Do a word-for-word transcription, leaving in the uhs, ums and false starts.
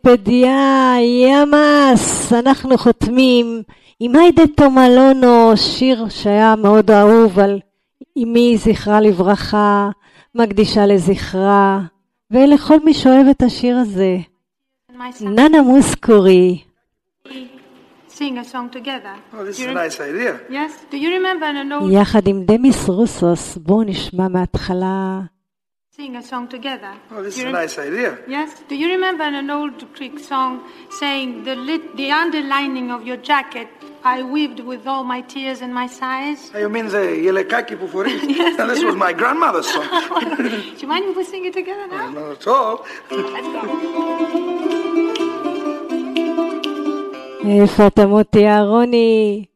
פדיה, ימאס, אנחנו חותמים עם היידה תומלונו, שיר שהיה מאוד אהוב על אמי זכרה לברכה, מקדישה לזכרה, ולכל מי שאוהב את השיר הזה. ננה מוסקורי. Sing a song together. Oh, this is a nice idea. Yes. Do you remember an old יחד עם דמיס רוסוס, בואו נשמע מההתחלה. sing a song together? Oh, this Do is you a rem- nice idea. Yes. Do you remember an old Greek song saying the lit, the underlining of your jacket I weaved with all my tears and my sighs? Oh, you mean the Yelekaki Pufuris? Yes. Now, this was my grandmother's song. Do you mind if we sing it together now? Not at all. Let's go. איפה אתה מוטי אהרוני?